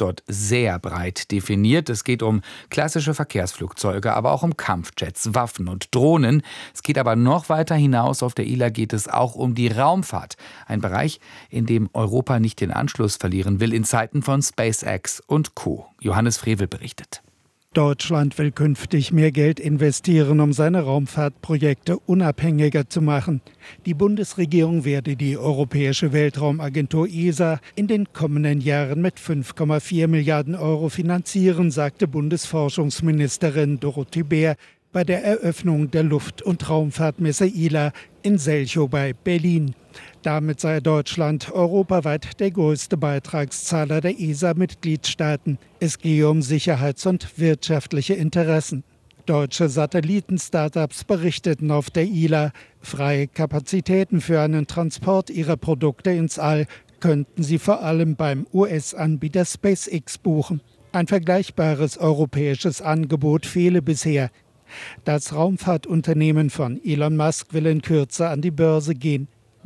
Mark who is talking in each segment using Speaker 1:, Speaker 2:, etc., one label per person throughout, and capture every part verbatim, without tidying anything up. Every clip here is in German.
Speaker 1: wird dort sehr breit definiert. Es geht um klassische Verkehrsflugzeuge, aber auch um Kampfjets, Waffen und Drohnen. Es geht aber noch weiter hinaus. Auf der I L A geht es auch um die Raumfahrt. Ein Bereich, in dem Europa nicht den Anschluss verlieren will in Zeiten von SpaceX und Co. Johannes Frevel berichtet.
Speaker 2: Deutschland will künftig mehr Geld investieren, um seine Raumfahrtprojekte unabhängiger zu machen. Die Bundesregierung werde die Europäische Weltraumagentur E S A in den kommenden Jahren mit fünf Komma vier Milliarden Euro finanzieren, sagte Bundesforschungsministerin Dorothee Bär bei der Eröffnung der Luft- und Raumfahrtmesse I L A in Selchow bei Berlin. Damit sei Deutschland europaweit der größte Beitragszahler der E S A-Mitgliedstaaten. Es gehe um Sicherheits- und wirtschaftliche Interessen. Deutsche Satelliten-Startups berichteten auf der I L A, freie Kapazitäten für einen Transport ihrer Produkte ins All könnten sie vor allem beim U S-Anbieter SpaceX buchen. Ein vergleichbares europäisches Angebot fehle bisher. Das Raumfahrtunternehmen von Elon Musk will in Kürze an die Börse gehen.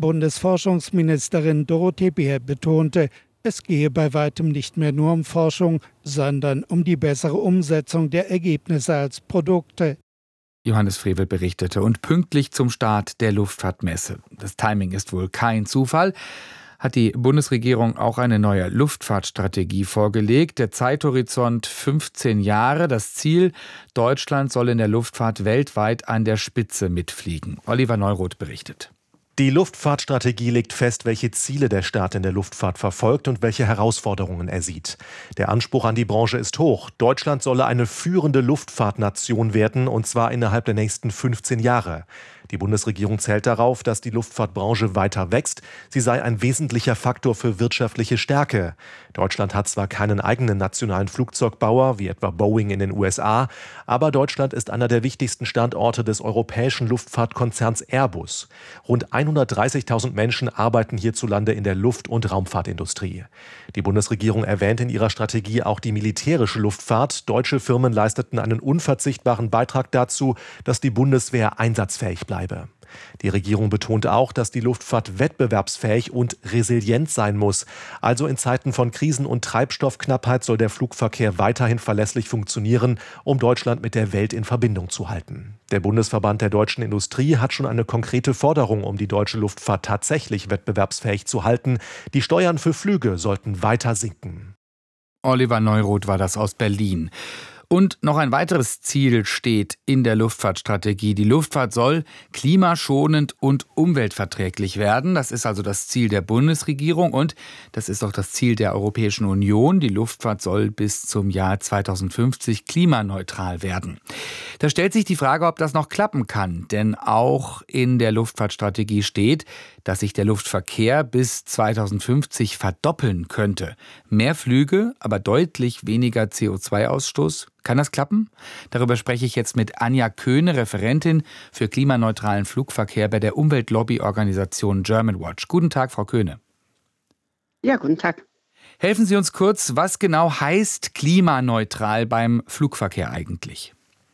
Speaker 2: Bundesforschungsministerin Dorothee Bär betonte, es gehe bei weitem nicht mehr nur um Forschung, sondern um die bessere Umsetzung der Ergebnisse als Produkte.
Speaker 1: Johannes Frevel berichtete und pünktlich zum Start der Luftfahrtmesse. Das Timing ist wohl kein Zufall. Hat die Bundesregierung auch eine neue Luftfahrtstrategie vorgelegt. Der Zeithorizont fünfzehn Jahre. Das Ziel, Deutschland soll in der Luftfahrt weltweit an der Spitze mitfliegen. Oliver Neuroth berichtet.
Speaker 3: Die Luftfahrtstrategie legt fest, welche Ziele der Staat in der Luftfahrt verfolgt und welche Herausforderungen er sieht. Der Anspruch an die Branche ist hoch. Deutschland solle eine führende Luftfahrtnation werden, und zwar innerhalb der nächsten fünfzehn Jahre. Die Bundesregierung zählt darauf, dass die Luftfahrtbranche weiter wächst. Sie sei ein wesentlicher Faktor für wirtschaftliche Stärke. Deutschland hat zwar keinen eigenen nationalen Flugzeugbauer, wie etwa Boeing in den U S A, aber Deutschland ist einer der wichtigsten Standorte des europäischen Luftfahrtkonzerns Airbus. Rund hundertdreißigtausend Menschen arbeiten hierzulande in der Luft- und Raumfahrtindustrie. Die Bundesregierung erwähnt in ihrer Strategie auch die militärische Luftfahrt. Deutsche Firmen leisteten einen unverzichtbaren Beitrag dazu, dass die Bundeswehr einsatzfähig bleibe. Die Regierung betont auch, dass die Luftfahrt wettbewerbsfähig und resilient sein muss. Also in Zeiten von Krisen und Treibstoffknappheit soll der Flugverkehr weiterhin verlässlich funktionieren, um Deutschland mit der Welt in Verbindung zu halten. Der Bundesverband der deutschen Industrie hat schon eine konkrete Forderung, um die deutsche Luftfahrt tatsächlich wettbewerbsfähig zu halten. Die Steuern für Flüge sollten weiter sinken.
Speaker 1: Oliver Neuroth war das aus Berlin. Und noch ein weiteres Ziel steht in der Luftfahrtstrategie. Die Luftfahrt soll klimaschonend und umweltverträglich werden. Das ist also das Ziel der Bundesregierung und das ist auch das Ziel der Europäischen Union. Die Luftfahrt soll bis zum Jahr zweitausendfünfzig klimaneutral werden. Da stellt sich die Frage, ob das noch klappen kann. Denn auch in der Luftfahrtstrategie steht, dass sich der Luftverkehr bis zweitausendfünfzig verdoppeln könnte. Mehr Flüge, aber deutlich weniger C O zwei Ausstoß. Kann das klappen? Darüber spreche ich jetzt mit Anja Köhne, Referentin für klimaneutralen Flugverkehr bei der Umweltlobby-Organisation Germanwatch. Guten Tag, Frau Köhne.
Speaker 4: Ja, guten Tag.
Speaker 1: Helfen Sie uns kurz, was genau heißt klimaneutral beim Flugverkehr eigentlich?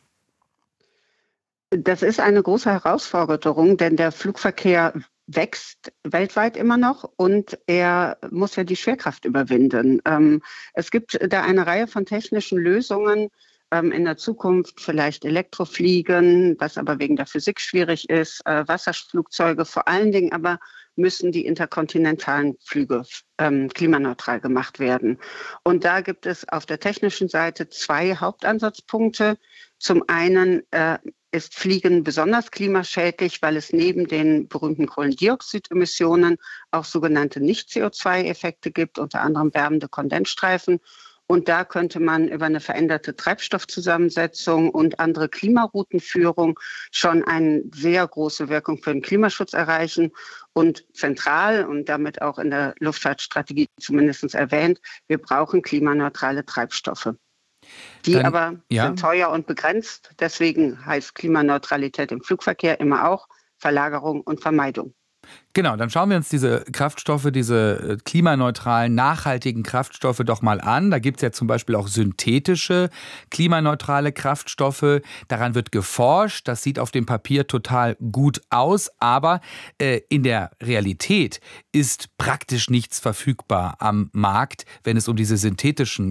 Speaker 4: Das ist eine große Herausforderung, denn der Flugverkehr wächst weltweit immer noch und er muss ja die Schwerkraft überwinden. Ähm, es gibt da eine Reihe von technischen Lösungen, ähm, in der Zukunft vielleicht Elektrofliegen, was aber wegen der Physik schwierig ist, äh, Wasserflugzeuge vor allen Dingen, aber müssen die interkontinentalen Flüge ähm, klimaneutral gemacht werden. Und da gibt es auf der technischen Seite zwei Hauptansatzpunkte. Zum einen äh, ist Fliegen besonders klimaschädlich, weil es neben den berühmten Kohlendioxidemissionen auch sogenannte Nicht-C O zwei Effekte gibt, unter anderem wärmende Kondensstreifen. Und da könnte man über eine veränderte Treibstoffzusammensetzung und andere Klimaroutenführung schon eine sehr große Wirkung für den Klimaschutz erreichen. Und zentral und damit auch in der Luftfahrtstrategie zumindest erwähnt, wir brauchen klimaneutrale Treibstoffe. Die Dann, aber ja. sind teuer und begrenzt. Deswegen heißt Klimaneutralität im Flugverkehr immer auch Verlagerung und Vermeidung.
Speaker 1: Genau, dann schauen wir uns diese Kraftstoffe, diese klimaneutralen, nachhaltigen Kraftstoffe doch mal an. Da gibt es ja zum Beispiel auch synthetische, klimaneutrale Kraftstoffe. Daran wird geforscht. Das sieht auf dem Papier total gut aus. Aber äh, in der Realität ist praktisch nichts verfügbar am Markt, wenn es um diese synthetischen